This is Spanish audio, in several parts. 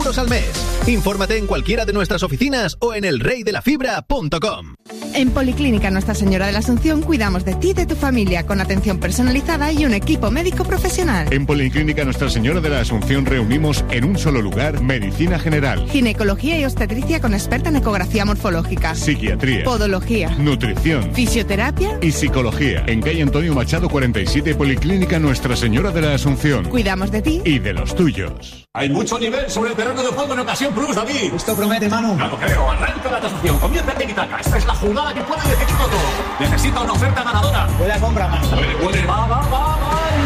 euros al mes. Infórmate en cualquiera de nuestras oficinas o en elreydelafibra.com. En Policlínica Nuestra Señora de la Asunción cuidamos de ti y de tu familia con atención personalizada y un equipo médico profesional. En Policlínica Nuestra Señora de la Asunción reunimos en un solo lugar medicina general, ginecología y obstetricia con experta en ecografía morfológica, psiquiatría, podología, nutrición, fisioterapia y psicología. En calle Antonio Machado 47, Policlínica Nuestra Señora de la Asunción. Cuidamos de ti y de los tuyos. Hay mucho nivel sobre el terreno de juego en Ocasión Plus, David. Esto promete, Manu. No lo creo. Arranca la tasación. Comienza el tiki-taka. Esta es la jugada que puede decidirlo todo. Necesita una oferta ganadora. Buena compra, Manu. Puede. Va.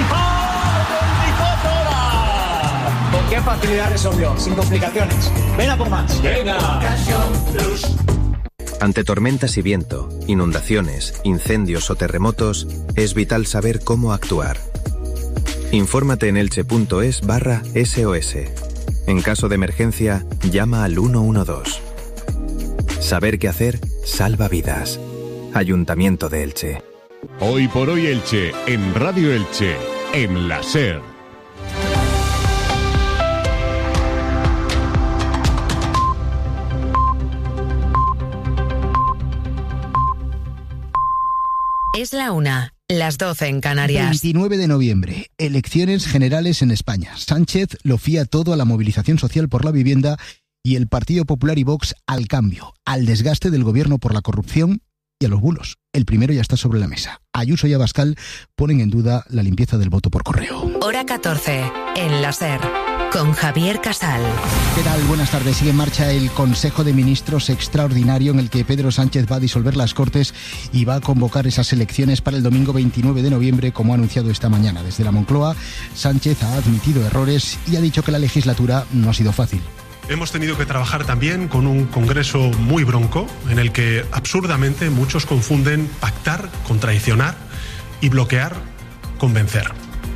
¿Con qué facilidad resolvió? Sin complicaciones. Ven a por más. Venga. Ocasión Plus. Ante tormentas y viento, inundaciones, incendios o terremotos, es vital saber cómo actuar. Infórmate en elche.es/SOS. En caso de emergencia, llama al 112. Saber qué hacer salva vidas. Ayuntamiento de Elche. Hoy por hoy Elche, en Radio Elche, en la SER. Es la 1, las 12 en Canarias. 29 de noviembre, elecciones generales en España. Sánchez lo fía todo a la movilización social por la vivienda y el Partido Popular y Vox al cambio, al desgaste del gobierno por la corrupción y a los bulos. El primero ya está sobre la mesa. Ayuso y Abascal ponen en duda la limpieza del voto por correo. Hora 14, en la SER, con Javier Casal. ¿Qué tal? Buenas tardes. Sigue en marcha el Consejo de Ministros extraordinario en el que Pedro Sánchez va a disolver las Cortes y va a convocar esas elecciones para el domingo 29 de noviembre, como ha anunciado esta mañana. Desde la Moncloa, Sánchez ha admitido errores y ha dicho que la legislatura no ha sido fácil. Hemos tenido que trabajar también con un Congreso muy bronco, en el que absurdamente muchos confunden pactar con traicionar y bloquear con vencer.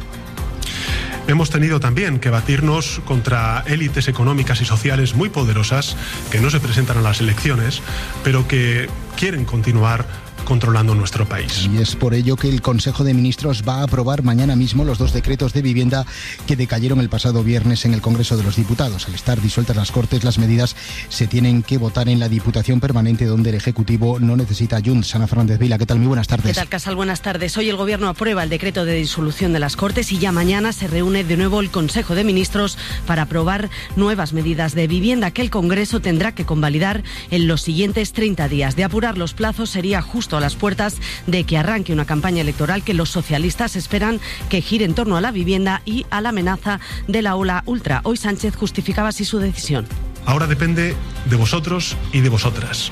Hemos tenido también que batirnos contra élites económicas y sociales muy poderosas que no se presentan a las elecciones, pero que quieren continuar controlando nuestro país. Y es por ello que el Consejo de Ministros va a aprobar mañana mismo los 2 decretos de vivienda que decayeron el pasado viernes en el Congreso de los Diputados. Al estar disueltas las Cortes, las medidas se tienen que votar en la Diputación Permanente, donde el Ejecutivo no necesita Junts. Ana Fernández Vila, ¿qué tal? Muy buenas tardes. ¿Qué tal, Casal? Buenas tardes. Hoy el Gobierno aprueba el decreto de disolución de las Cortes y ya mañana se reúne de nuevo el Consejo de Ministros para aprobar nuevas medidas de vivienda que el Congreso tendrá que convalidar en los siguientes 30 días. De apurar los plazos, sería justo a las puertas de que arranque una campaña electoral que los socialistas esperan que gire en torno a la vivienda y a la amenaza de la ola ultra. Hoy Sánchez justificaba así su decisión. Ahora depende de vosotros y de vosotras.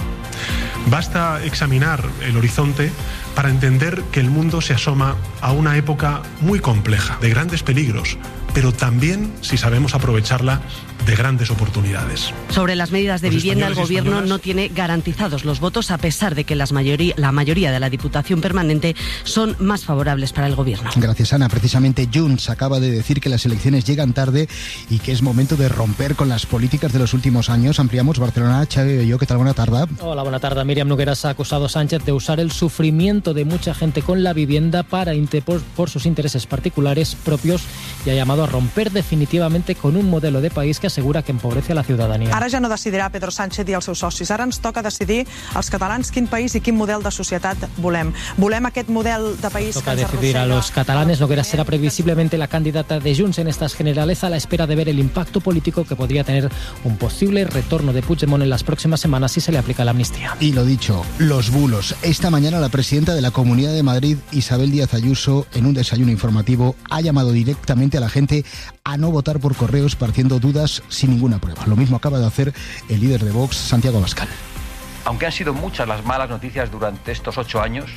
Basta examinar el horizonte para entender que el mundo se asoma a una época muy compleja, de grandes peligros, pero también, si sabemos aprovecharla, de grandes oportunidades. Sobre las medidas de vivienda, el Gobierno no tiene garantizados los votos, a pesar de que la mayoría de la Diputación Permanente son más favorables para el Gobierno. Gracias, Ana. Precisamente Junts acaba de decir que las elecciones llegan tarde y que es momento de romper con las políticas de los últimos años. Ampliamos Barcelona. Xavi Bello, ¿qué tal? Buena tarde. Hola, buena tarde. Míriam Nogueras ha acusado a Sánchez de usar el sufrimiento de mucha gente con la vivienda para por sus intereses particulares propios y ha llamado a romper definitivamente con un modelo de país que asegura que empobrece a la ciudadanía. Ara ja no decidirà Pedro Sánchez i els seus socis. Ara ens toca decidir als catalans quin país i quin model de societat volem. Volem aquest model de país que ens decidir a los catalanes. Nogueras será previsiblemente la candidata de Junts en estas generales, a la espera de ver el impacto político que podría tener un posible retorno de Puigdemont en las próximas semanas si se le aplica la amnistía. Y lo dicho, los bulos. Esta mañana la presidenta de la Comunidad de Madrid, Isabel Díaz Ayuso, en un desayuno informativo, ha llamado directamente a la gente a no votar por correo esparciendo dudas sin ninguna prueba. Lo mismo acaba de hacer el líder de Vox, Santiago Abascal. Aunque han sido muchas las malas noticias durante estos 8 años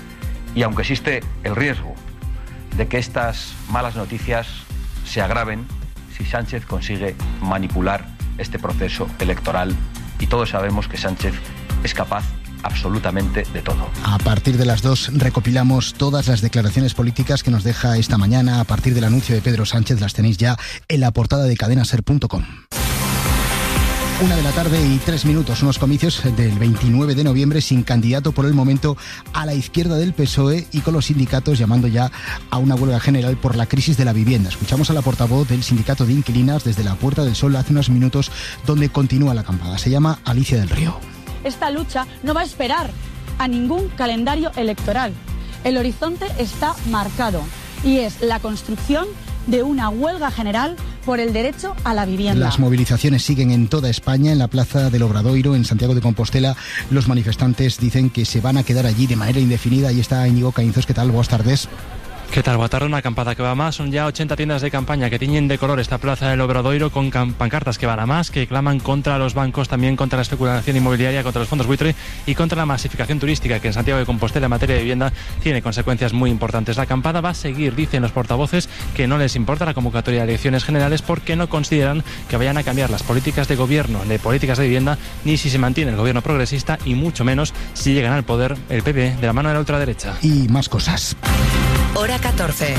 y aunque existe el riesgo de que estas malas noticias se agraven si Sánchez consigue manipular este proceso electoral, y todos sabemos que Sánchez es capaz absolutamente de todo. A partir de las 2 recopilamos todas las declaraciones políticas que nos deja esta mañana. A partir del anuncio de Pedro Sánchez las tenéis ya en la portada de cadenaser.com. 1:03, unos comicios del 29 de noviembre sin candidato por el momento a la izquierda del PSOE y con los sindicatos llamando ya a una huelga general por la crisis de la vivienda. Escuchamos a la portavoz del sindicato de inquilinas desde la Puerta del Sol hace unos minutos, donde continúa la acampada. Se llama Alicia del Río. Esta lucha no va a esperar a ningún calendario electoral. El horizonte está marcado y es la construcción de una huelga general por el derecho a la vivienda. Las movilizaciones siguen en toda España. En la Plaza del Obradoiro, en Santiago de Compostela, los manifestantes dicen que se van a quedar allí de manera indefinida. Ahí está Íñigo Caínzos. ¿Qué tal? Buenas tardes. ¿Qué tal? Boa tarde, una acampada que va a más. Son ya 80 tiendas de campaña que tiñen de color esta Plaza del Obradoiro con pancartas que van a más, que claman contra los bancos, también contra la especulación inmobiliaria, contra los fondos buitre y contra la masificación turística que en Santiago de Compostela en materia de vivienda tiene consecuencias muy importantes. La acampada va a seguir, dicen los portavoces, que no les importa la convocatoria de elecciones generales porque no consideran que vayan a cambiar las políticas de gobierno, de políticas de vivienda, ni si se mantiene el gobierno progresista y mucho menos si llegan al poder el PP de la mano de la ultraderecha. Y más cosas. Hora 14.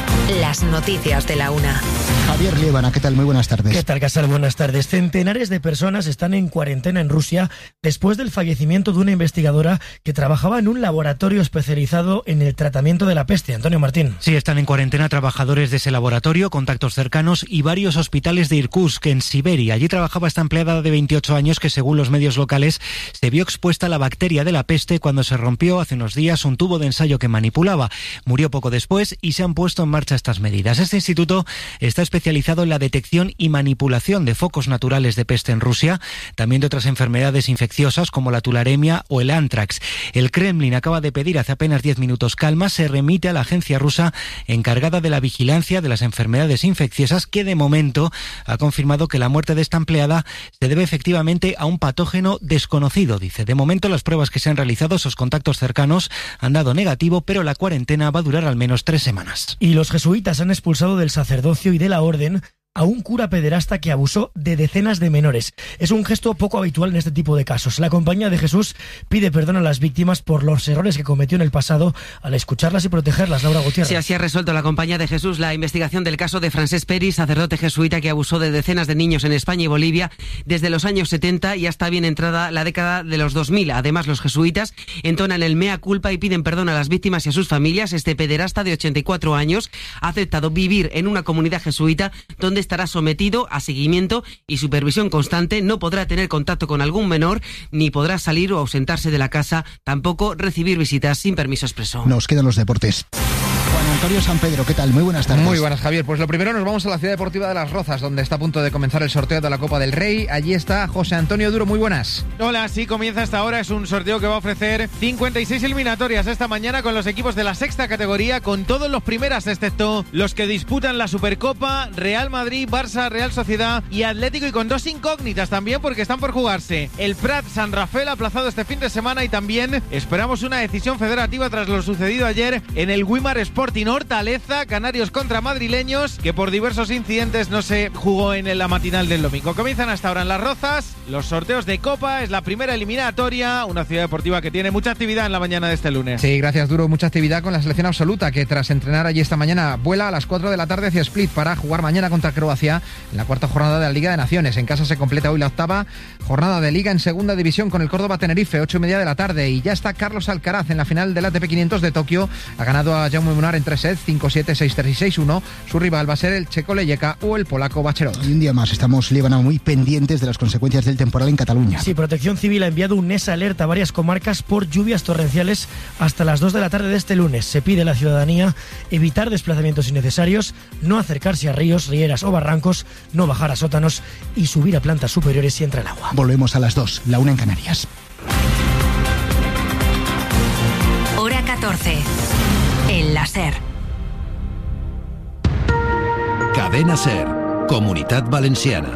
Las noticias de la una. Javier Liébana, ¿qué tal? Muy buenas tardes. ¿Qué tal, Casal? Buenas tardes. Centenares de personas están en cuarentena en Rusia después del fallecimiento de una investigadora que trabajaba en un laboratorio especializado en el tratamiento de la peste. Antonio Martín. Sí, están en cuarentena trabajadores de ese laboratorio, contactos cercanos y varios hospitales de Irkutsk, en Siberia. Allí trabajaba esta empleada de 28 años que, según los medios locales, se vio expuesta a la bacteria de la peste cuando se rompió hace unos días un tubo de ensayo que manipulaba. Murió poco después y se han puesto en marcha estas medidas. Este instituto está especializado en la detección y manipulación de focos naturales de peste en Rusia, también de otras enfermedades infecciosas como la tularemia o el antrax. El Kremlin acaba de pedir hace apenas 10 minutos calma. Se remite a la agencia rusa encargada de la vigilancia de las enfermedades infecciosas, que de momento ha confirmado que la muerte de esta empleada se debe efectivamente a un patógeno desconocido. Dice, de momento las pruebas que se han realizado, esos contactos cercanos, han dado negativo, pero la cuarentena va a durar al menos 3 semanas. Y los jesuitas han expulsado del sacerdocio y de la orden a un cura pederasta que abusó de decenas de menores. Es un gesto poco habitual en este tipo de casos. La Compañía de Jesús pide perdón a las víctimas por los errores que cometió en el pasado al escucharlas y protegerlas. Laura Gutiérrez. Sí, así ha resuelto la Compañía de Jesús la investigación del caso de Francesc Peris, sacerdote jesuita que abusó de decenas de niños en España y Bolivia desde los años 70 y hasta bien entrada la década de los 2000. Además, los jesuitas entonan el mea culpa y piden perdón a las víctimas y a sus familias. Este pederasta de 84 años ha aceptado vivir en una comunidad jesuita donde estará sometido a seguimiento y supervisión constante. No podrá tener contacto con algún menor, ni podrá salir o ausentarse de la casa, tampoco recibir visitas sin permiso expreso. Nos quedan los deportes. Juan Antonio San Pedro, ¿qué tal? Muy buenas tardes. Muy buenas, Javier. Pues lo primero nos vamos a la Ciudad Deportiva de Las Rozas, donde está a punto de comenzar el sorteo de la Copa del Rey. Allí está José Antonio Duro, muy buenas. Hola, sí, comienza hasta ahora. Es un sorteo que va a ofrecer 56 eliminatorias esta mañana con los equipos de la sexta categoría, con todos los primeras, excepto los que disputan la Supercopa, Real Madrid, Barça, Real Sociedad y Atlético, y con 2 incógnitas también porque están por jugarse. El Prat San Rafael aplazado este fin de semana, y también esperamos una decisión federativa tras lo sucedido ayer en el Wimar Sporting Hortaleza, Canarios contra madrileños, que por diversos incidentes no se jugó en la matinal del domingo. Comienzan hasta ahora en Las Rozas los sorteos de Copa. Es la primera eliminatoria, una ciudad deportiva que tiene mucha actividad en la mañana de este lunes. Sí, gracias, Duro. Mucha actividad con la selección absoluta, que tras entrenar allí esta mañana vuela a las 4 de la tarde hacia Split para jugar mañana contra Croacia en la cuarta jornada de la Liga de Naciones. En casa se completa hoy la octava jornada de Liga en segunda división con el Córdoba Tenerife, 8:30 de la tarde, y ya está Carlos Alcaraz en la final del ATP 500 de Tokio. Ha ganado a Jaume Munar en 3 sets, 5-7, 6-3 y 6-1. Su rival va a ser el checo Leyeka o el polaco Bacherot. Y un día más estamos, Líbana, muy pendientes de las consecuencias del temporal en Cataluña. Sí, Protección Civil ha enviado un NES alerta a varias comarcas por lluvias torrenciales hasta las 2 de la tarde de este lunes. Se pide a la ciudadanía evitar desplazamientos innecesarios, no acercarse a ríos, rieras o barrancos, no bajar a sótanos y subir a plantas superiores si entra el agua. Volvemos a las 2, la 1 en Canarias. Hora 14. En la SER. Cadena SER, Comunitat Valenciana.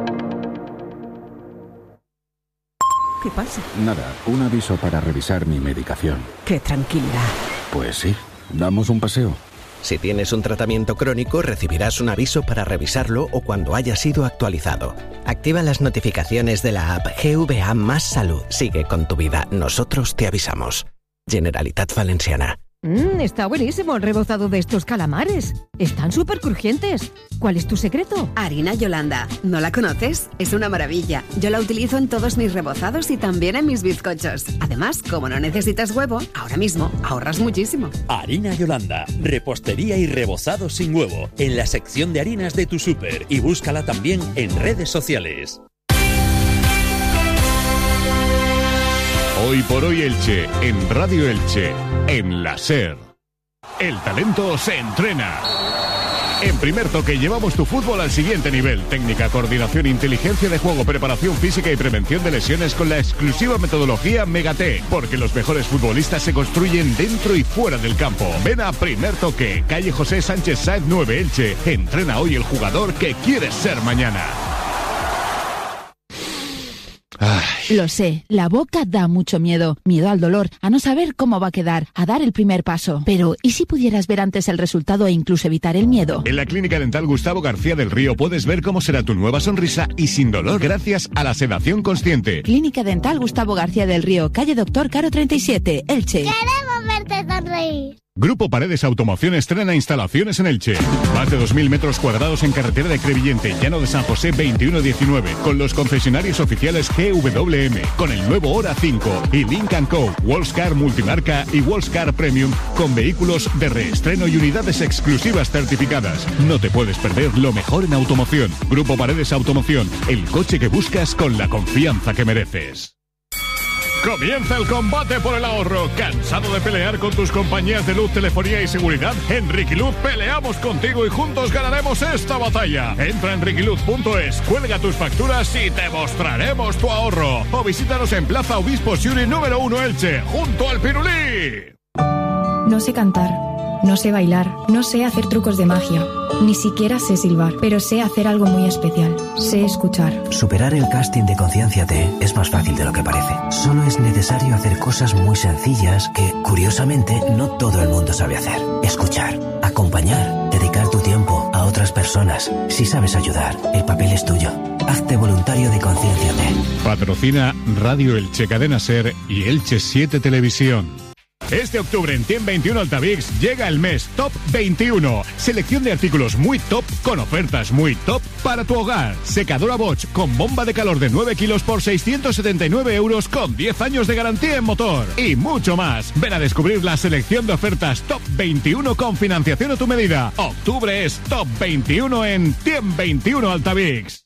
¿Qué pasa? Nada, un aviso para revisar mi medicación. Qué tranquilidad. Pues sí, damos un paseo. Si tienes un tratamiento crónico, recibirás un aviso para revisarlo o cuando haya sido actualizado. Activa las notificaciones de la app GVA Más Salud. Sigue con tu vida, nosotros te avisamos. Generalitat Valenciana. Está buenísimo el rebozado de estos calamares. Están súper crujientes. ¿Cuál es tu secreto? Harina Yolanda. ¿No la conoces? Es una maravilla. Yo la utilizo en todos mis rebozados y también en mis bizcochos. Además, como no necesitas huevo, ahora mismo ahorras muchísimo. Harina Yolanda. Repostería y rebozado sin huevo. En la sección de harinas de tu súper. Y búscala también en redes sociales. Hoy por hoy Elche, en Radio Elche, en la SER. El talento se entrena. En Primer Toque llevamos tu fútbol al siguiente nivel. Técnica, coordinación, inteligencia de juego, preparación física y prevención de lesiones con la exclusiva metodología Megate. Porque los mejores futbolistas se construyen dentro y fuera del campo. Ven a Primer Toque, calle José Sánchez Sáez 9, Elche. Entrena hoy el jugador que quieres ser mañana. Lo sé, la boca da mucho miedo. Miedo al dolor, a no saber cómo va a quedar, a dar el primer paso. Pero, ¿y si pudieras ver antes el resultado e incluso evitar el miedo? En la Clínica Dental Gustavo García del Río puedes ver cómo será tu nueva sonrisa y sin dolor gracias a la sedación consciente. Clínica Dental Gustavo García del Río, calle Doctor Caro 37, Elche. ¡Queremos verte sonreír! Grupo Paredes Automoción estrena instalaciones en Elche. Más de 2.000 metros cuadrados en carretera de Crevillente, Llano de San José 2119, con los concesionarios oficiales GWM, con el nuevo Hora 5 y Link & Co, Wallscar Multimarca y Wallscar Premium, con vehículos de reestreno y unidades exclusivas certificadas. No te puedes perder lo mejor en automoción. Grupo Paredes Automoción, el coche que buscas con la confianza que mereces. Comienza el combate por el ahorro. ¿Cansado de pelear con tus compañías de luz, telefonía y seguridad? En Riquiluz peleamos contigo y juntos ganaremos esta batalla. Entra en riquiluz.es, cuelga tus facturas y te mostraremos tu ahorro. O visítanos en Plaza Obispo Siuri número 1 Elche, junto al Pirulí. No sé cantar, no sé bailar, no sé hacer trucos de magia, ni siquiera sé silbar, pero sé hacer algo muy especial, sé escuchar. Superar el casting de Concienciate es más fácil de lo que parece. Solo es necesario hacer cosas muy sencillas que, curiosamente, no todo el mundo sabe hacer. Escuchar, acompañar, dedicar tu tiempo a otras personas. Si sabes ayudar, el papel es tuyo. Hazte voluntario de Concienciate. Patrocina Radio Elche, Cadena SER y Elche 7 Televisión. Este octubre en Tiem 21 Altavix llega el mes Top 21. Selección de artículos muy top con ofertas muy top para tu hogar. Secadora Bosch con bomba de calor de 9 kilos por 679 euros con 10 años de garantía en motor. Y mucho más. Ven a descubrir la selección de ofertas Top 21 con financiación a tu medida. Octubre es Top 21 en Tiem 21 Altavix.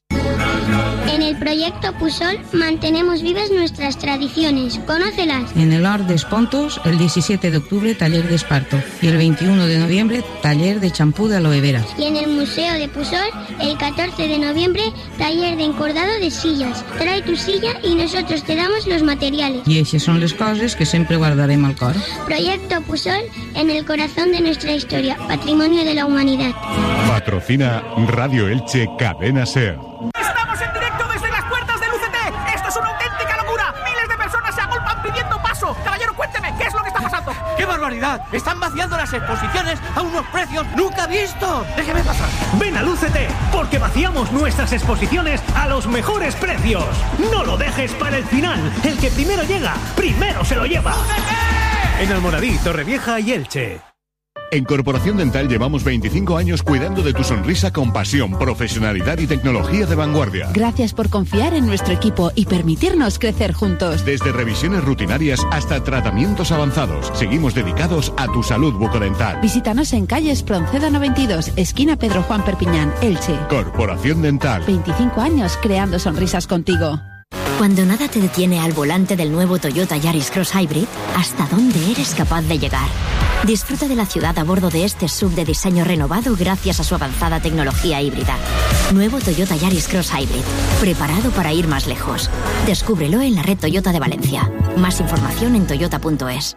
En el proyecto Pusol mantenemos vivas nuestras tradiciones. Conócelas. En el Hort d'Espontos, el 17 de octubre, taller de esparto. Y el 21 de noviembre, taller de champú de aloe vera. Y en el Museo de Pusol, el 14 de noviembre, taller de encordado de sillas. Trae tu silla y nosotros te damos los materiales. I eixes són les coses que sempre guardarem al cor. Proyecto Pusol en el corazón de nuestra historia, patrimonio de la humanidad. Patrocina Radio Elche, Cadena SER. ¡Estamos en directo desde las puertas del UCT! ¡Esto es una auténtica locura! ¡Miles de personas se agolpan pidiendo paso! Caballero, cuénteme, ¿qué es lo que está pasando? ¡Qué barbaridad! Están vaciando las exposiciones a unos precios nunca vistos. Déjeme pasar. Ven al UCT, porque vaciamos nuestras exposiciones a los mejores precios. No lo dejes para el final. El que primero llega, primero se lo lleva. ¡UCT! En Almoradí, Torrevieja y Elche. En Corporación Dental llevamos 25 años cuidando de tu sonrisa con pasión, profesionalidad y tecnología de vanguardia. Gracias por confiar en nuestro equipo y permitirnos crecer juntos. Desde revisiones rutinarias hasta tratamientos avanzados, seguimos dedicados a tu salud bucodental. Visítanos en calle Espronceda 92, esquina Pedro Juan Perpiñán, Elche. Corporación Dental. 25 años creando sonrisas contigo. Cuando nada te detiene al volante del nuevo Toyota Yaris Cross Hybrid, ¿hasta dónde eres capaz de llegar? Disfruta de la ciudad a bordo de este SUV de diseño renovado gracias a su avanzada tecnología híbrida. Nuevo Toyota Yaris Cross Hybrid, preparado para ir más lejos. Descúbrelo en la red Toyota de Valencia. Más información en toyota.es.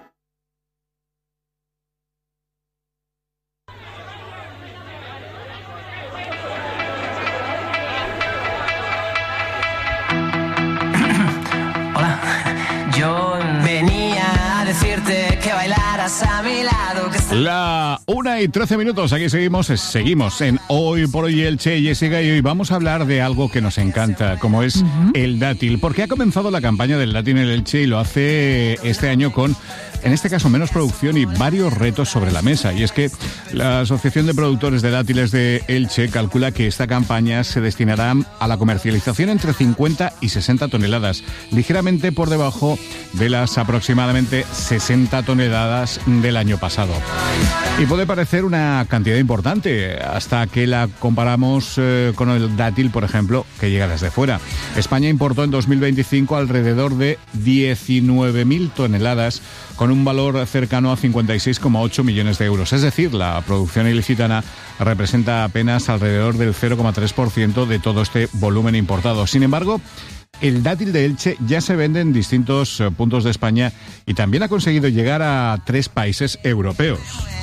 Yo venía a decirte que bailaras a mi lado. La 1:13, aquí seguimos en Hoy por Hoy Elche, Jessica, y hoy vamos a hablar de algo que nos encanta, como es el dátil, porque ha comenzado la campaña del dátil en el Elche y lo hace este año con en este caso menos producción y varios retos sobre la mesa. Y es que la Asociación de Productores de Dátiles de Elche calcula que esta campaña se destinará a la comercialización entre 50 y 60 toneladas, ligeramente por debajo de las aproximadamente 60 toneladas del año pasado. Y puede parecer una cantidad importante hasta que la comparamos con el dátil, por ejemplo, que llega desde fuera. España importó en 2025 alrededor de 19.000 toneladas con un valor cercano a 56,8 millones de euros. Es decir, la producción ilicitana representa apenas alrededor del 0,3% de todo este volumen importado. Sin embargo, el dátil de Elche ya se vende en distintos puntos de España y también ha conseguido llegar a 3 países europeos.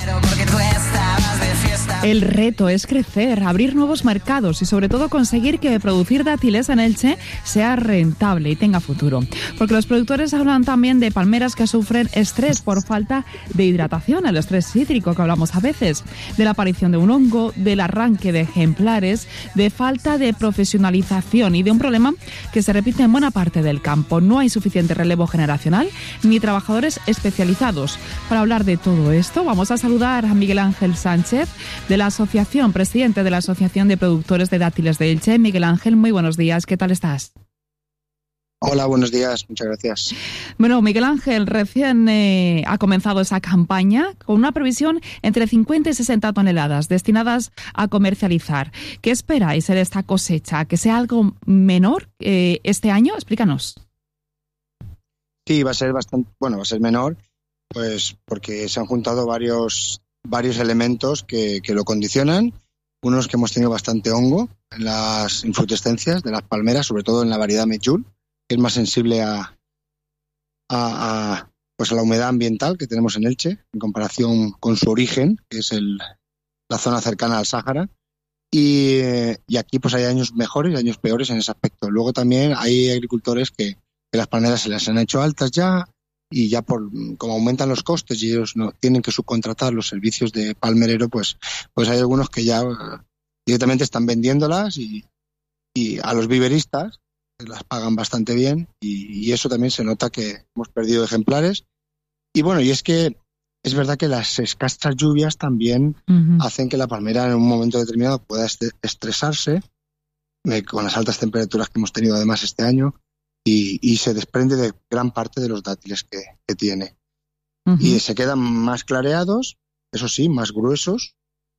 El reto es crecer, abrir nuevos mercados y sobre todo conseguir que producir dátiles en Elche sea rentable y tenga futuro. Porque los productores hablan también de palmeras que sufren estrés por falta de hidratación, el estrés hídrico que hablamos a veces, de la aparición de un hongo, del arranque de ejemplares, de falta de profesionalización y de un problema que se repite en buena parte del campo. No hay suficiente relevo generacional ni trabajadores especializados. Para hablar de todo esto vamos a saludar a Miguel Ángel Sánchez, de la asociación, presidente de la Asociación de Productores de Dátiles de Elche. Miguel Ángel, muy buenos días, ¿qué tal estás? Hola, buenos días, muchas gracias. Bueno, Miguel Ángel, recién ha comenzado esa campaña con una previsión entre 50 y 60 toneladas destinadas a comercializar. ¿Qué esperáis en esta cosecha? ¿Que sea algo menor este año? Explícanos. Sí, va a ser menor, pues porque se han juntado varios elementos que lo condicionan. Unos que hemos tenido bastante hongo en las infrutescencias de las palmeras, sobre todo en la variedad Medjool, que es más sensible a la humedad ambiental que tenemos en Elche, en comparación con su origen, que es la zona cercana al Sáhara. Y aquí pues hay años mejores y años peores en ese aspecto. Luego también hay agricultores que las palmeras se les han hecho altas ya, y ya como aumentan los costes y ellos no tienen que subcontratar los servicios de palmerero, pues hay algunos que ya directamente están vendiéndolas y a los viveristas las pagan bastante bien y eso también se nota que hemos perdido ejemplares. Y bueno, y es que es verdad que las escasas lluvias también hacen que la palmera en un momento determinado pueda estresarse con las altas temperaturas que hemos tenido además este año. Y se desprende de gran parte de los dátiles que tiene. Y se quedan más clareados, eso sí, más gruesos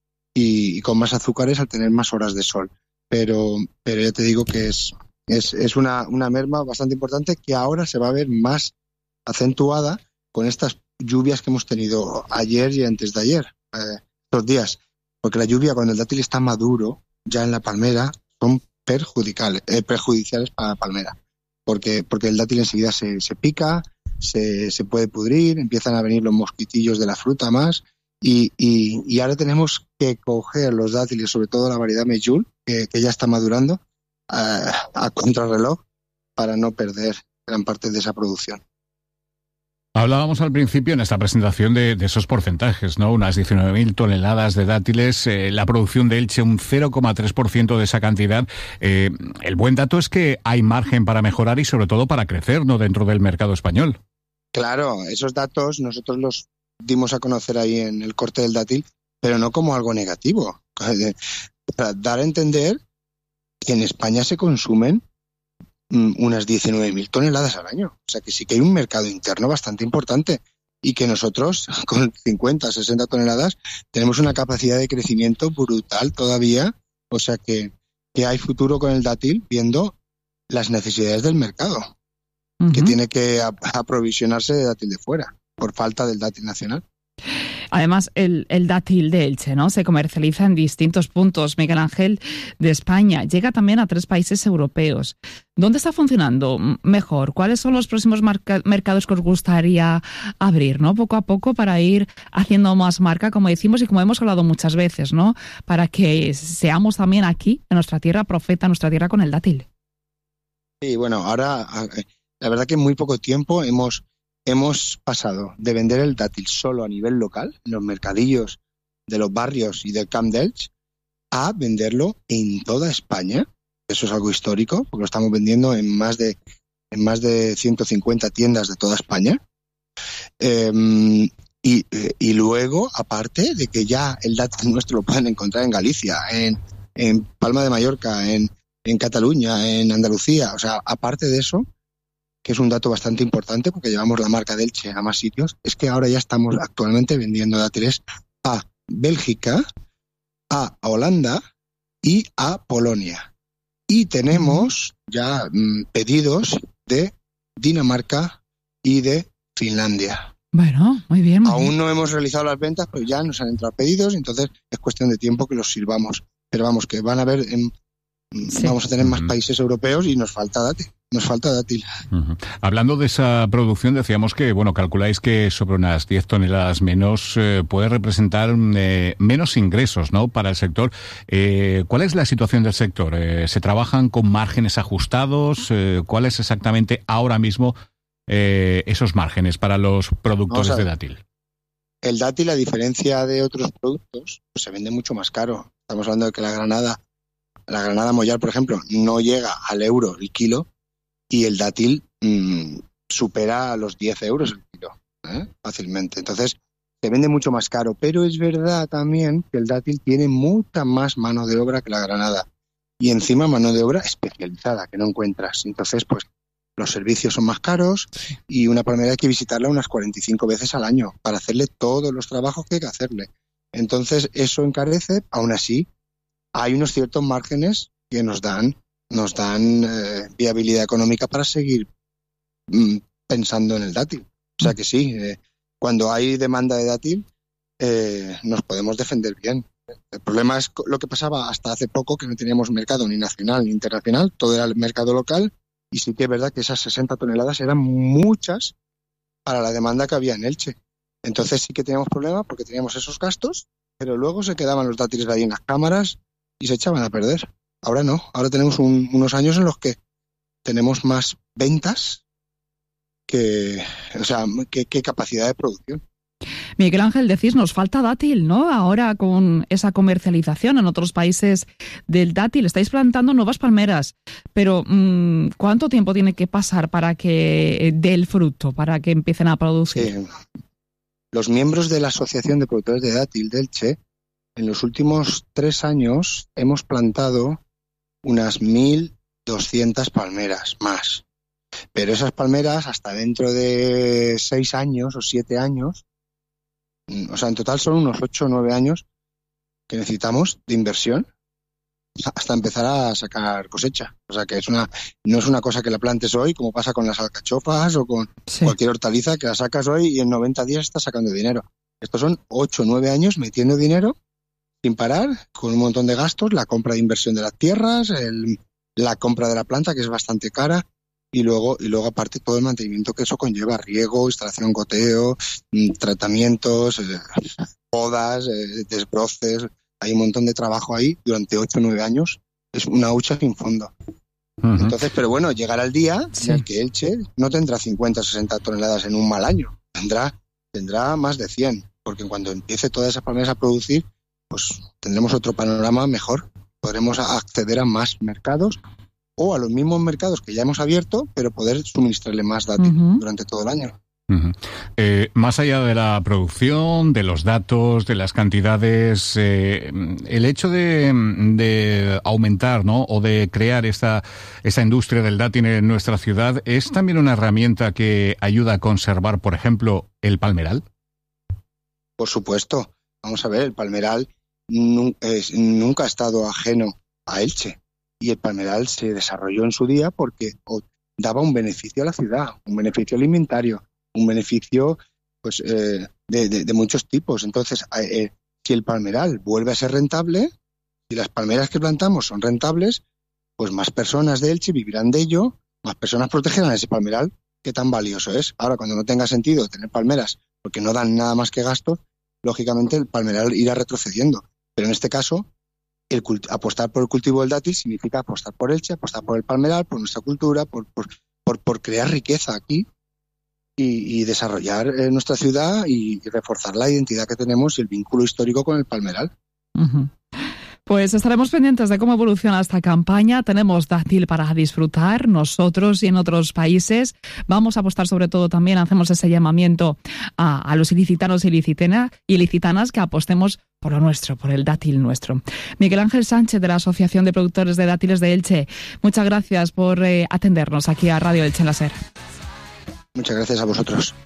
y con más azúcares al tener más horas de sol. Pero ya te digo que es una merma bastante importante que ahora se va a ver más acentuada con estas lluvias que hemos tenido ayer y antes de ayer, estos días. Porque la lluvia, cuando el dátil está maduro, ya en la palmera, son perjudiciales para la palmera. Porque el dátil enseguida se pica, se puede pudrir, empiezan a venir los mosquitillos de la fruta más y ahora tenemos que coger los dátiles, sobre todo la variedad Medjool, que ya está madurando, a contrarreloj para no perder gran parte de esa producción. Hablábamos al principio en esta presentación de esos porcentajes, ¿no? Unas 19.000 toneladas de dátiles, la producción de Elche un 0,3% de esa cantidad. El buen dato es que hay margen para mejorar y sobre todo para crecer, ¿no?, dentro del mercado español. Claro, esos datos nosotros los dimos a conocer ahí en el corte del dátil, pero no como algo negativo. Para dar a entender que en España se consumen unas 19.000 toneladas al año. O sea que sí que hay un mercado interno bastante importante y que nosotros con 50, 60 toneladas tenemos una capacidad de crecimiento brutal todavía. O sea que hay futuro con el dátil viendo las necesidades del mercado, que tiene que aprovisionarse de dátil de fuera por falta del dátil nacional. Además, el dátil de Elche, ¿no?, se comercializa en distintos puntos, Miguel Ángel, de España. Llega también a 3 países europeos. ¿Dónde está funcionando mejor? ¿Cuáles son los próximos mercados que os gustaría abrir, ¿no?, poco a poco, para ir haciendo más marca, como decimos y como hemos hablado muchas veces, ¿no?, para que seamos también aquí, en nuestra tierra profeta, nuestra tierra con el dátil? Sí, bueno, ahora la verdad que en muy poco tiempo hemos pasado de vender el dátil solo a nivel local, en los mercadillos de los barrios y del Camp d'Elche, a venderlo en toda España. Eso es algo histórico, porque lo estamos vendiendo en más de 150 tiendas de toda España. Y luego, aparte de que ya el dátil nuestro lo pueden encontrar en Galicia, en Palma de Mallorca, en Cataluña, en Andalucía. O sea, aparte de eso, que es un dato bastante importante porque llevamos la marca de Elche a más sitios, es que ahora ya estamos actualmente vendiendo dátiles a Bélgica, a Holanda y a Polonia. Y tenemos ya pedidos de Dinamarca y de Finlandia. Bueno, muy bien. Aún no hemos realizado las ventas, pero ya nos han entrado pedidos, entonces es cuestión de tiempo que los sirvamos. Pero vamos, que van a haber, vamos a tener más países europeos y nos falta dátil. Uh-huh. Hablando de esa producción, decíamos que, bueno, calculáis que sobre unas 10 toneladas menos puede representar menos ingresos, ¿no?, para el sector. ¿Cuál es la situación del sector? ¿Se trabajan con márgenes ajustados? ¿Cuál es exactamente ahora mismo esos márgenes para los productores de dátil? El dátil, a diferencia de otros productos, pues se vende mucho más caro. Estamos hablando de que la granada mollar, por ejemplo, no llega al euro el kilo, y el dátil supera los 10 euros el kilo, fácilmente. Entonces, se vende mucho más caro, pero es verdad también que el dátil tiene mucha más mano de obra que la granada, y encima mano de obra especializada que no encuentras. Entonces, pues los servicios son más caros y una palmera hay que visitarla unas 45 veces al año para hacerle todos los trabajos que hay que hacerle. Entonces, eso encarece. Aún así, hay unos ciertos márgenes que nos dan viabilidad económica para seguir pensando en el dátil. O sea que sí, cuando hay demanda de dátil, nos podemos defender bien. El problema es lo que pasaba hasta hace poco, que no teníamos mercado ni nacional ni internacional, todo era el mercado local. Y sí que es verdad que esas 60 toneladas eran muchas para la demanda que había en Elche. Entonces sí que teníamos problemas porque teníamos esos gastos, pero luego se quedaban los dátiles ahí en las cámaras y se echaban a perder. Ahora no, ahora tenemos unos años en los que tenemos más ventas que capacidad de producción. Miguel Ángel, decís, nos falta dátil, ¿no? Ahora con esa comercialización en otros países del dátil, estáis plantando nuevas palmeras, pero ¿cuánto tiempo tiene que pasar para que dé el fruto, para que empiecen a producir? Los miembros de la Asociación de Productores de Dátil de Elche, en los últimos 3 años hemos plantado unas 1.200 palmeras más. Pero esas palmeras, hasta dentro de 6 años o 7 años, o sea, en total son unos 8 o 9 años que necesitamos de inversión hasta empezar a sacar cosecha. O sea, que no es una cosa que la plantes hoy, como pasa con las alcachofas o con cualquier hortaliza, que la sacas hoy y en 90 días estás sacando dinero. Estos son 8 o 9 años metiendo dinero sin parar, con un montón de gastos, la compra de inversión de las tierras, la compra de la planta, que es bastante cara, y luego aparte todo el mantenimiento que eso conlleva: riego, instalación, goteo, tratamientos, podas, desbroces. Hay un montón de trabajo ahí durante 8 o 9 años. Es una hucha sin fondo. Uh-huh. Entonces, pero bueno, llegará el día en el que Elche no tendrá 50 o 60 toneladas en un mal año. Tendrá más de 100, porque cuando empiece todas esas palmeras a producir, pues tendremos otro panorama mejor. Podremos acceder a más mercados o a los mismos mercados que ya hemos abierto, pero poder suministrarle más dátil durante todo el año. Uh-huh. Más allá de la producción, de los datos, de las cantidades, el hecho de aumentar, ¿no?, o de crear esta industria del dátil en nuestra ciudad, ¿es también una herramienta que ayuda a conservar, por ejemplo, el palmeral? Por supuesto. Vamos a ver, el palmeral nunca ha estado ajeno a Elche. Y el palmeral se desarrolló en su día porque daba un beneficio a la ciudad, un beneficio alimentario, un beneficio pues de muchos tipos. Entonces, si el palmeral vuelve a ser rentable, si las palmeras que plantamos son rentables, pues más personas de Elche vivirán de ello, más personas protegerán ese palmeral, que tan valioso es. Ahora, cuando no tenga sentido tener palmeras porque no dan nada más que gastos, lógicamente el palmeral irá retrocediendo. Pero en este caso, apostar por el cultivo del dátil significa apostar por Elche, apostar por el palmeral, por nuestra cultura, por crear riqueza aquí y desarrollar nuestra ciudad y reforzar la identidad que tenemos y el vínculo histórico con el palmeral. Uh-huh. Pues estaremos pendientes de cómo evoluciona esta campaña. Tenemos dátil para disfrutar nosotros y en otros países. Vamos a apostar sobre todo también, hacemos ese llamamiento a los ilicitanos y ilicitanas que apostemos por lo nuestro, por el dátil nuestro. Miguel Ángel Sánchez, de la Asociación de Productores de Dátiles de Elche, muchas gracias por atendernos aquí a Radio Elche en la SER. Muchas gracias a vosotros.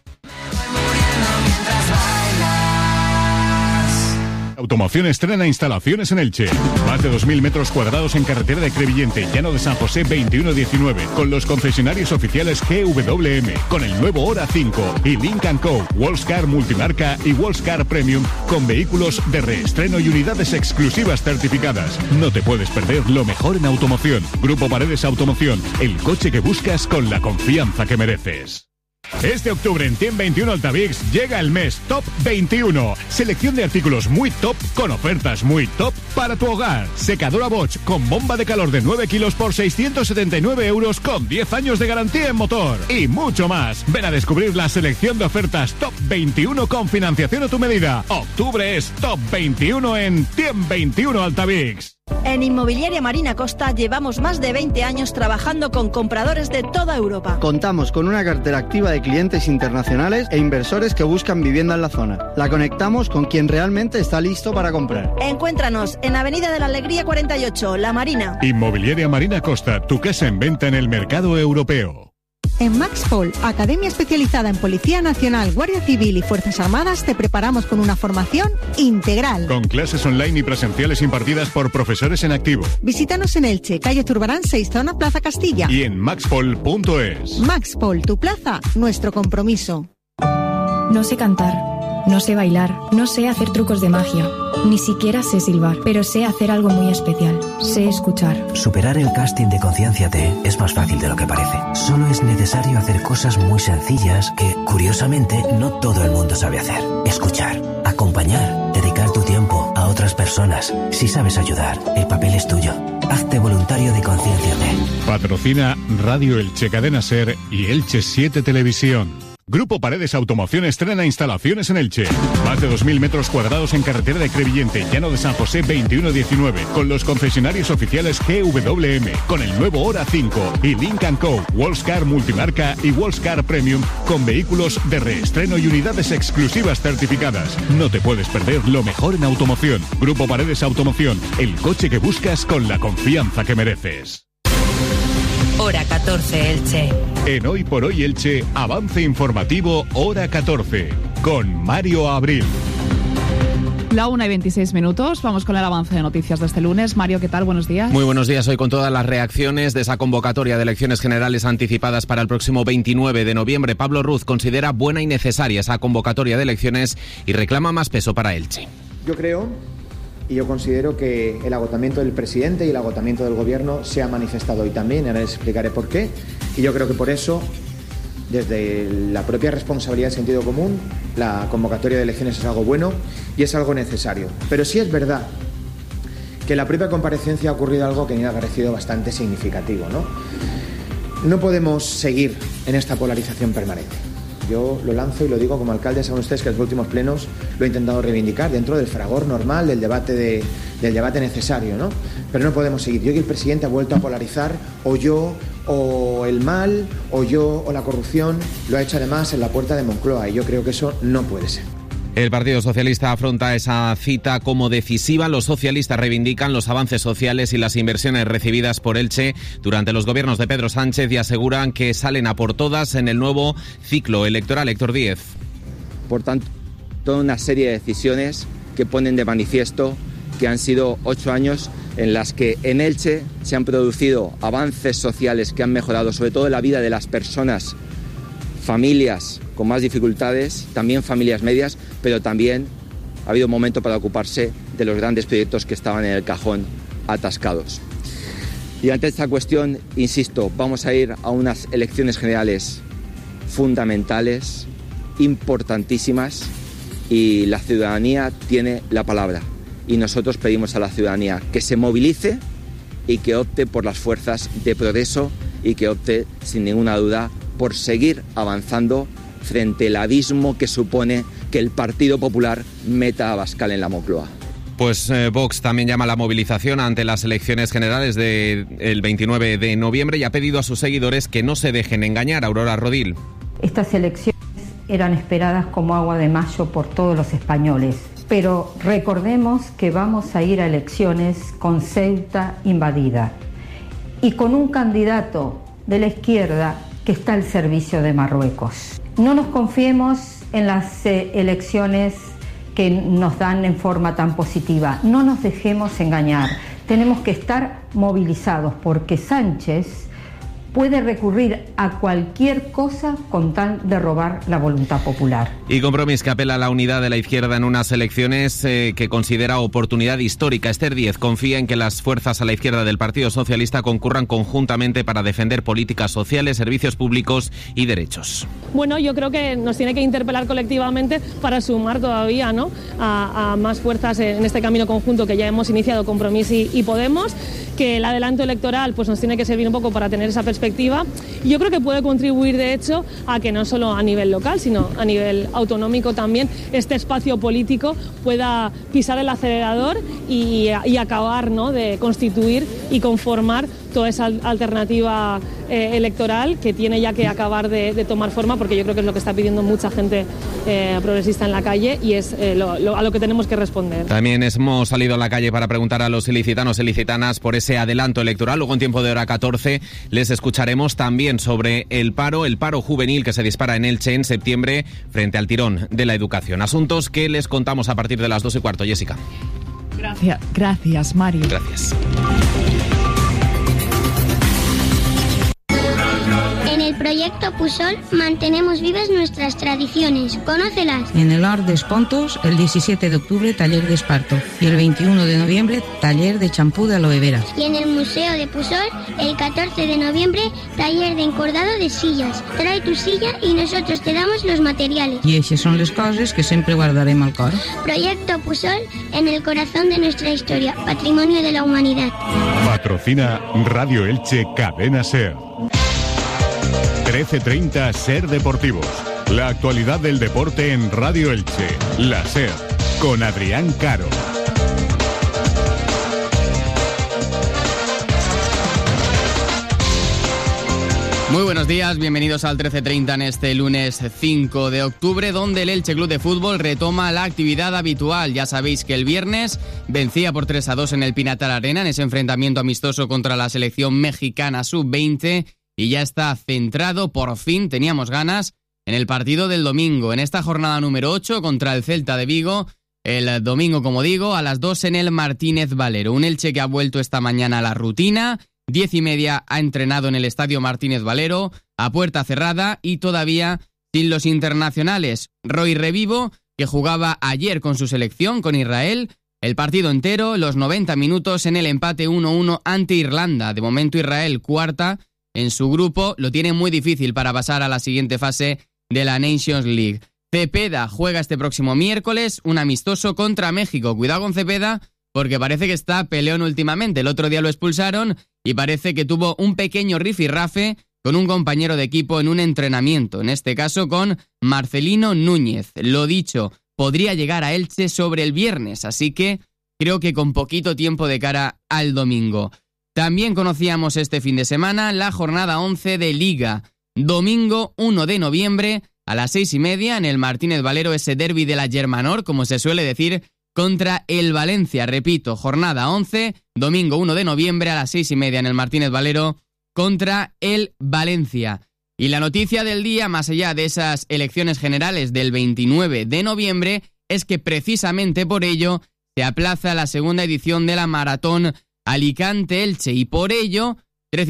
Automoción estrena instalaciones en Elche. Más de 2.000 metros cuadrados en carretera de Crevillente, Llano de San José 2119, con los concesionarios oficiales GWM, con el nuevo Hora 5 y Lynk & Co, Wallscar Multimarca y Wallscar Premium, con vehículos de reestreno y unidades exclusivas certificadas. No te puedes perder lo mejor en automoción. Grupo Paredes Automoción, el coche que buscas con la confianza que mereces. Este octubre en TIEM 21 Altavix llega el mes Top 21. Selección de artículos muy top con ofertas muy top para tu hogar. Secadora Bosch con bomba de calor de 9 kilos por 679 euros con 10 años de garantía en motor. Y mucho más. Ven a descubrir la selección de ofertas Top 21 con financiación a tu medida. Octubre es Top 21 en TIEM 21 Altavix. En Inmobiliaria Marina Costa llevamos más de 20 años trabajando con compradores de toda Europa. Contamos con una cartera activa de clientes internacionales e inversores que buscan vivienda en la zona. La conectamos con quien realmente está listo para comprar. Encuéntranos en Avenida de la Alegría 48, La Marina. Inmobiliaria Marina Costa, tu casa en venta en el mercado europeo. En Maxpol, academia especializada en Policía Nacional, Guardia Civil y Fuerzas Armadas, te preparamos con una formación integral. Con clases online y presenciales impartidas por profesores en activo. Visítanos en Elche, calle Zurbarán 6, zona Plaza Castilla. Y en maxpol.es. Maxpol, tu plaza, nuestro compromiso. No sé cantar, no sé bailar, no sé hacer trucos de magia, ni siquiera sé silbar, pero sé hacer algo muy especial, sé escuchar. Superar el casting de Concienciate es más fácil de lo que parece. Solo es necesario hacer cosas muy sencillas que, curiosamente, no todo el mundo sabe hacer. Escuchar, acompañar, dedicar tu tiempo a otras personas. Si sabes ayudar, el papel es tuyo. Hazte voluntario de Concienciate. Patrocina Radio Elche Cadena SER y Elche 7 Televisión. Grupo Paredes Automoción estrena instalaciones en Elche. Más de 2.000 metros cuadrados en carretera de Crevillente, Llano de San José 2119, con los concesionarios oficiales GWM, con el nuevo Hora 5 y Lynk & Co, Wallscar Multimarca y Wallscar Premium, con vehículos de reestreno y unidades exclusivas certificadas. No te puedes perder lo mejor en automoción. Grupo Paredes Automoción, el coche que buscas con la confianza que mereces. Hora 14 Elche. En Hoy por Hoy Elche, avance informativo Hora 14, con Mario Abril. La 1:26. Vamos con el avance de noticias de este lunes. Mario, ¿qué tal? Buenos días. Muy buenos días. Hoy con todas las reacciones de esa convocatoria de elecciones generales anticipadas para el próximo 29 de noviembre. Pablo Ruz considera buena y necesaria esa convocatoria de elecciones y reclama más peso para Elche. Yo creo y yo considero que el agotamiento del presidente y el agotamiento del gobierno se ha manifestado hoy también, y ahora les explicaré por qué. Y yo creo que por eso, desde la propia responsabilidad y sentido común, la convocatoria de elecciones es algo bueno y es algo necesario. Pero sí es verdad que en la propia comparecencia ha ocurrido algo que me ha parecido bastante significativo, ¿no? No podemos seguir en esta polarización permanente. Yo lo lanzo y lo digo como alcalde. Saben ustedes que en los últimos plenos lo he intentado reivindicar dentro del fragor normal del debate necesario, ¿no? Pero no podemos seguir. Yo creo que el presidente ha vuelto a polarizar, o yo, o el mal, o yo, o la corrupción. Lo ha hecho además en la puerta de Moncloa y yo creo que eso no puede ser. El Partido Socialista afronta esa cita como decisiva. Los socialistas reivindican los avances sociales y las inversiones recibidas por Elche durante los gobiernos de Pedro Sánchez y aseguran que salen a por todas en el nuevo ciclo electoral. Héctor Díez. Por tanto, toda una serie de decisiones que ponen de manifiesto que han sido 8 años en las que en Elche se han producido avances sociales que han mejorado sobre todo la vida de las personas, familias con más dificultades, también familias medias, pero también ha habido un momento para ocuparse de los grandes proyectos que estaban en el cajón atascados. Y ante esta cuestión, insisto, vamos a ir a unas elecciones generales fundamentales, importantísimas, y la ciudadanía tiene la palabra. Y nosotros pedimos a la ciudadanía que se movilice y que opte por las fuerzas de progreso y que opte, sin ninguna duda, por seguir avanzando frente al abismo que supone que el Partido Popular meta a Abascal en la Moncloa. Pues Vox también llama a la movilización ante las elecciones generales del 29 de noviembre y ha pedido a sus seguidores que no se dejen engañar. Aurora Rodil. Estas elecciones eran esperadas como agua de mayo por todos los españoles, pero recordemos que vamos a ir a elecciones con Ceuta invadida y con un candidato de la izquierda que está al servicio de Marruecos. No nos confiemos en las elecciones que nos dan en forma tan positiva. No nos dejemos engañar. Tenemos que estar movilizados porque Sánchez puede recurrir a cualquier cosa con tal de robar la voluntad popular. Y Compromís, que apela a la unidad de la izquierda en unas elecciones que considera oportunidad histórica. Esther Díez confía en que las fuerzas a la izquierda del Partido Socialista concurran conjuntamente para defender políticas sociales, servicios públicos y derechos. Bueno, yo creo que nos tiene que interpelar colectivamente para sumar todavía, ¿no?, a más fuerzas en este camino conjunto que ya hemos iniciado Compromís y Podemos, que el adelanto electoral pues nos tiene que servir un poco para tener esa perspectiva. Y yo creo que puede contribuir, de hecho, a que no solo a nivel local, sino a nivel autonómico también este espacio político pueda pisar el acelerador y acabar, ¿no?, de constituir y conformar toda esa alternativa electoral que tiene ya que acabar de tomar forma, porque yo creo que es lo que está pidiendo mucha gente progresista en la calle y es a lo que tenemos que responder. También hemos salido a la calle para preguntar a los ilicitanos y ilicitanas por ese adelanto electoral. Luego, en tiempo de hora 14, les escucharemos también sobre el paro juvenil que se dispara en Elche en septiembre frente al tirón de la educación. Asuntos que les contamos a partir de las 2:15. Jessica. Gracias, Mario. Gracias. En el proyecto Pusol mantenemos vivas nuestras tradiciones. Conócelas. En el Arc de Espontos, el 17 de octubre, taller de esparto. Y el 21 de noviembre, taller de champú de aloe vera. Y en el Museo de Pusol, el 14 de noviembre, taller de encordado de sillas. Trae tu silla y nosotros te damos los materiales. Y esas son las cosas que siempre guardarem al cor. Proyecto Pusol en el corazón de nuestra historia, patrimonio de la humanidad. Patrocina Radio Elche Cadena SER. 13:30 SER Deportivos. La actualidad del deporte en Radio Elche. La SER, con Adrián Caro. Muy buenos días, bienvenidos al 13:30 en este lunes 5 de octubre, donde el Elche Club de Fútbol retoma la actividad habitual. Ya sabéis que el viernes vencía por 3-2 en el Pinatar Arena en ese enfrentamiento amistoso contra la selección mexicana sub-20 y ya está centrado, por fin teníamos ganas, en el partido del domingo, en esta jornada número 8 contra el Celta de Vigo. El domingo, como digo, a las 2 en el Martínez Valero. Un Elche que ha vuelto esta mañana a la rutina. 10:30 ha entrenado en el Estadio Martínez Valero, a puerta cerrada y todavía sin los internacionales. Roy Revivo, que jugaba ayer con su selección, con Israel, el partido entero, los 90 minutos en el empate 1-1 ante Irlanda. De momento Israel cuarta en su grupo, lo tiene muy difícil para pasar a la siguiente fase de la Nations League. Cepeda juega este próximo miércoles un amistoso contra México. Cuidado con Cepeda, porque parece que está peleón últimamente. El otro día lo expulsaron y parece que tuvo un pequeño rifirrafe con un compañero de equipo en un entrenamiento, en este caso con Marcelino Núñez. Lo dicho, podría llegar a Elche sobre el viernes, así que creo que con poquito tiempo de cara al domingo. También conocíamos este fin de semana la jornada 11 de Liga. Domingo 1 de noviembre a las 6:30 en el Martínez Valero, ese derbi de la Germanor, como se suele decir, contra el Valencia. Repito, jornada 11, domingo 1 de noviembre a las 6:30 en el Martínez Valero contra el Valencia. Y la noticia del día, más allá de esas elecciones generales del 29 de noviembre, es que precisamente por ello se aplaza la segunda edición de la Maratón Alicante-Elche y por ello,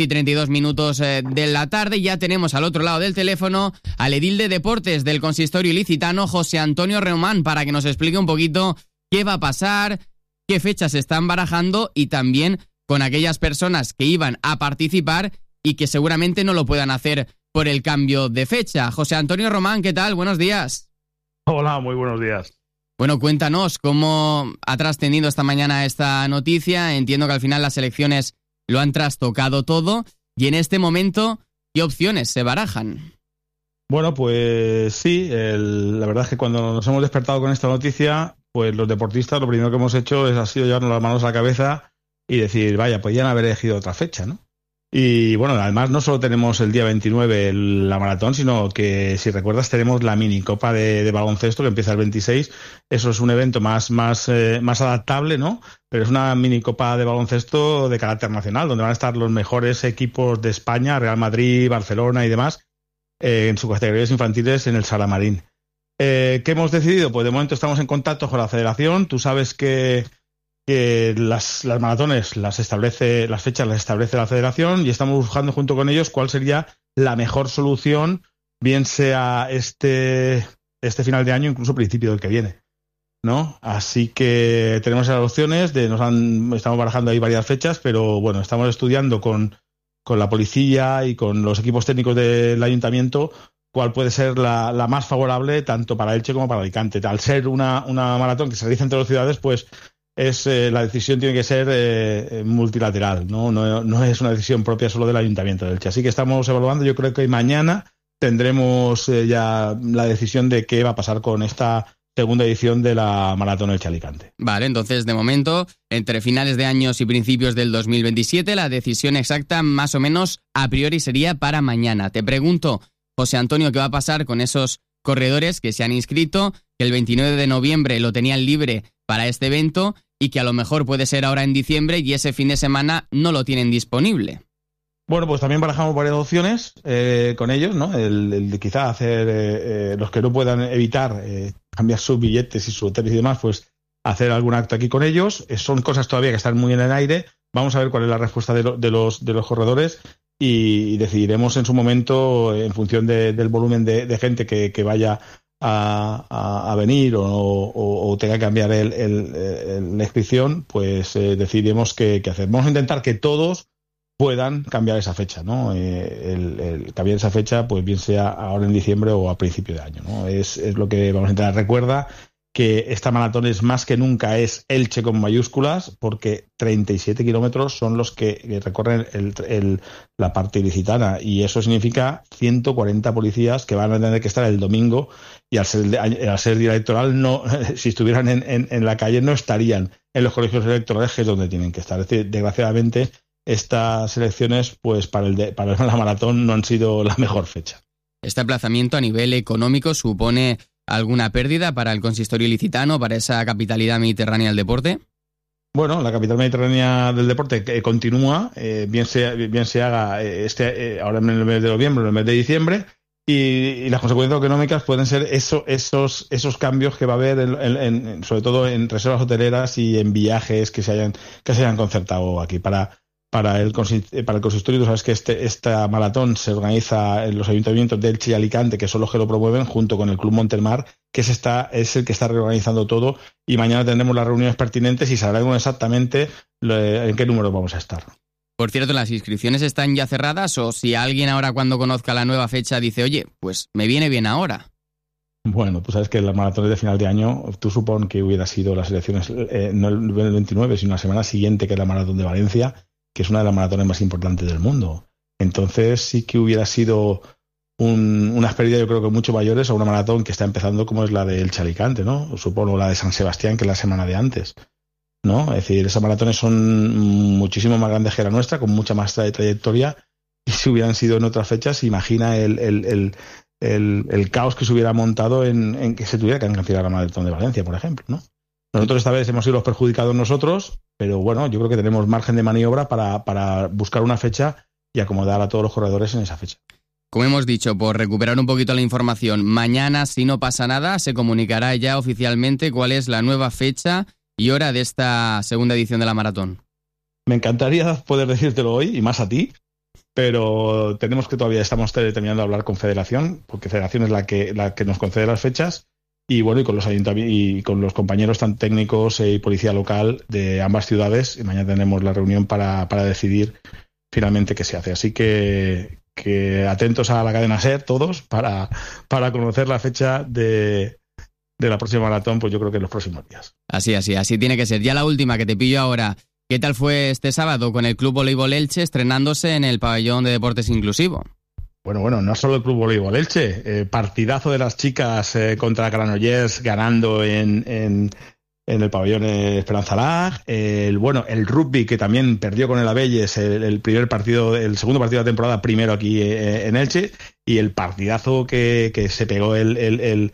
13:32 de la tarde, ya tenemos al otro lado del teléfono al edil de Deportes del Consistorio Ilicitano, José Antonio Román, para que nos explique un poquito qué va a pasar, qué fechas se están barajando y también con aquellas personas que iban a participar y que seguramente no lo puedan hacer por el cambio de fecha. José Antonio Román, ¿qué tal? Buenos días. Hola, muy buenos días. Bueno, cuéntanos cómo ha trascendido esta mañana esta noticia. Entiendo que al final las elecciones lo han trastocado todo y en este momento, ¿qué opciones se barajan? Bueno, pues sí, la verdad es que cuando nos hemos despertado con esta noticia, pues los deportistas lo primero que hemos hecho ha sido llevarnos las manos a la cabeza y decir, vaya, podían haber elegido otra fecha, ¿no? Y bueno, además no solo tenemos el día 29 la maratón, sino que, si recuerdas, tenemos la minicopa de baloncesto que empieza el 26. Eso es un evento más adaptable, ¿no? Pero es una minicopa de baloncesto de carácter nacional, donde van a estar los mejores equipos de España, Real Madrid, Barcelona y demás, en sus categorías infantiles en el Salamarín. ¿Qué hemos decidido? Pues de momento estamos en contacto con la federación. Tú sabes que las maratones las fechas las establece la federación, y estamos buscando junto con ellos cuál sería la mejor solución, bien sea este final de año, incluso principio del que viene, ¿no? Así que tenemos esas opciones, estamos barajando ahí varias fechas, pero bueno, estamos estudiando con la policía y con los equipos técnicos del ayuntamiento cuál puede ser la más favorable tanto para Elche como para Alicante. Al ser una maratón que se realiza entre dos ciudades, pues la decisión tiene que ser multilateral, no es una decisión propia solo del Ayuntamiento de Elche. Así que estamos evaluando. Yo creo que mañana tendremos ya la decisión de qué va a pasar con esta segunda edición de la Maratón Elche-Alicante. Vale, entonces de momento, entre finales de años y principios del 2027, la decisión exacta más o menos a priori sería para mañana. Te pregunto, José Antonio, ¿qué va a pasar con esos corredores que se han inscrito, que el 29 de noviembre lo tenían libre para este evento y que a lo mejor puede ser ahora en diciembre y ese fin de semana no lo tienen disponible? Bueno, pues también barajamos varias opciones con ellos, ¿no? El de quizá hacer, los que no puedan evitar cambiar sus billetes y sus hoteles y demás, pues hacer algún acto aquí con ellos. Son cosas todavía que están muy en el aire. Vamos a ver cuál es la respuesta de los corredores y decidiremos en su momento, en función del volumen de gente que vaya a venir o tenga que cambiar la inscripción, pues decidiremos qué hacer. Vamos a intentar que todos puedan cambiar esa fecha, ¿no? Cambiar esa fecha, pues bien sea ahora en diciembre o a principio de año, ¿no? Es lo que vamos a intentar. Recuerda que esta maratón es más que nunca es Elche con mayúsculas, porque 37 kilómetros son los que recorren la parte ilicitana, y eso significa 140 policías que van a tener que estar el domingo, y al ser día electoral, no, si estuvieran en la calle no estarían en los colegios electorales, que es donde tienen que estar. Es decir, desgraciadamente, estas elecciones, pues para la maratón no han sido la mejor fecha. ¿Este aplazamiento a nivel económico supone alguna pérdida para el consistorio ilicitano, para esa capitalidad mediterránea del deporte? Bueno, la capital mediterránea del deporte continúa, bien se haga ahora en el mes de noviembre o en el mes de diciembre, y las consecuencias económicas pueden ser esos cambios que va a haber, sobre todo en reservas hoteleras y en viajes que se hayan concertado aquí. Para el consistorio, tú sabes que esta maratón se organiza en los ayuntamientos de Elche y Alicante, que son los que lo promueven, junto con el Club Montelmar, que es el que está reorganizando todo, y mañana tendremos las reuniones pertinentes y sabremos exactamente en qué número vamos a estar. Por cierto, ¿las inscripciones están ya cerradas, o si alguien ahora, cuando conozca la nueva fecha, dice, oye, pues me viene bien ahora? Bueno, tú sabes que las maratones de final de año, tú supón que hubiera sido las elecciones no el 29, sino la semana siguiente, que es la Maratón de Valencia, que es una de las maratones más importantes del mundo. Entonces sí que hubiera sido unas pérdidas, yo creo que mucho mayores a una maratón que está empezando, como es la de Elche Alicante, ¿no? Supongo la de San Sebastián, que es la semana de antes, ¿no? Es decir, esas maratones son muchísimo más grandes que la nuestra, con mucha más trayectoria, y si hubieran sido en otras fechas, imagina el caos que se hubiera montado en que se tuviera que cancelar la Maratón de Valencia, por ejemplo, ¿no? Nosotros esta vez hemos sido los perjudicados nosotros, pero bueno, yo creo que tenemos margen de maniobra para buscar una fecha y acomodar a todos los corredores en esa fecha. Como hemos dicho, por recuperar un poquito la información, mañana, si no pasa nada, se comunicará ya oficialmente cuál es la nueva fecha y hora de esta segunda edición de la maratón. Me encantaría poder decírtelo hoy, y más a ti, pero todavía estamos terminando de hablar con Federación, porque Federación es la que nos concede las fechas. Y bueno, y con los ayuntamientos y con los compañeros tan técnicos y policía local de ambas ciudades, y mañana tenemos la reunión para decidir finalmente qué se hace. Así que atentos a la cadena SER todos para conocer la fecha de la próxima maratón, pues yo creo que en los próximos días. Así tiene que ser. Ya la última, que te pillo ahora. ¿Qué tal fue este sábado con el Club Voleibol Elche estrenándose en el pabellón de deportes inclusivo? Bueno, no solo el Club Voleibol Elche, partidazo de las chicas contra Granollers, ganando en en el pabellón Esperanza Lag, el rugby, que también perdió con el Abelles el segundo partido de la temporada, primero aquí en Elche, y el partidazo que se pegó el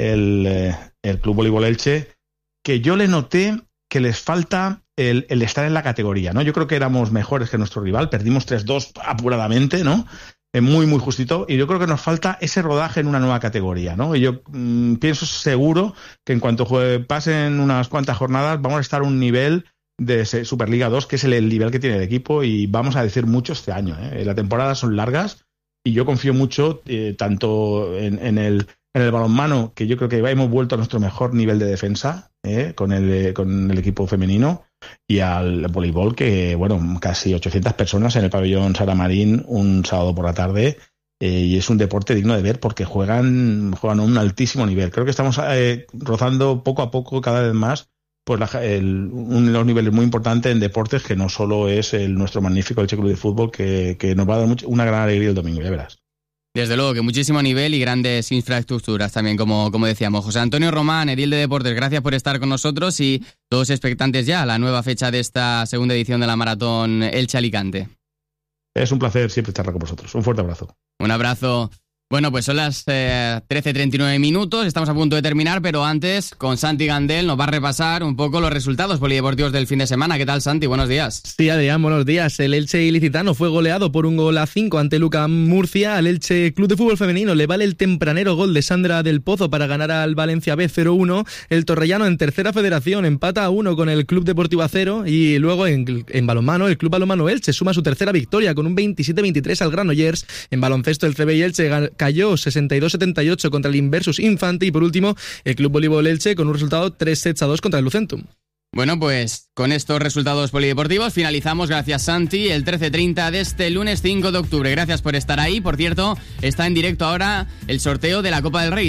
Club Voleibol Elche, que yo le noté que les falta el estar en la categoría, ¿no? Yo creo que éramos mejores que nuestro rival, perdimos 3-2 apuradamente, ¿no? Muy, muy justito, y yo creo que nos falta ese rodaje en una nueva categoría, ¿no? Y yo pienso seguro que en cuanto pasen unas cuantas jornadas vamos a estar a un nivel de Superliga 2, que es el nivel que tiene el equipo, y vamos a decir mucho este año, ¿eh? Las temporadas son largas y yo confío mucho tanto en el balonmano, que yo creo que hemos vuelto a nuestro mejor nivel de defensa con el equipo femenino, y al voleibol, que casi 800 personas en el pabellón Sara Marín un sábado por la tarde, y es un deporte digno de ver porque juegan a un altísimo nivel. Creo que estamos rozando poco a poco, cada vez más, pues unos niveles muy importantes en deportes, que no solo es nuestro magnífico Elche Club de Fútbol, que nos va a dar una gran alegría el domingo, ya verás. Desde luego, que muchísimo nivel y grandes infraestructuras también, como decíamos. José Antonio Román, edil de Deportes, gracias por estar con nosotros, y todos expectantes ya a la nueva fecha de esta segunda edición de la Maratón Elche-Alicante. Es un placer siempre estar con vosotros. Un fuerte abrazo. Un abrazo. Bueno, pues son las 13:39 minutos, estamos a punto de terminar, pero antes, con Santi Gandel, nos va a repasar un poco los resultados polideportivos del fin de semana. ¿Qué tal, Santi? Buenos días. Sí, Adrián, buenos días. El Elche ilicitano fue goleado por 1-5 ante Luca Murcia. Al Elche Club de Fútbol Femenino le vale el tempranero gol de Sandra del Pozo para ganar al Valencia B 0-1. El Torrellano, en tercera federación, empata a 1 con el Club Deportivo Acero, y luego en balonmano, el Club Balonmano Elche suma su tercera victoria con un 27-23 al Granollers. En baloncesto, el CB y Elche cayó 62-78 contra el Inversus Infante, y por último el Club Voleibol Elche con un resultado 3-2 contra el Lucentum. Bueno, pues con estos resultados polideportivos finalizamos, gracias Santi, el 13:30 de este lunes 5 de octubre. Gracias por estar ahí. Por cierto, está en directo ahora el sorteo de la Copa del Rey.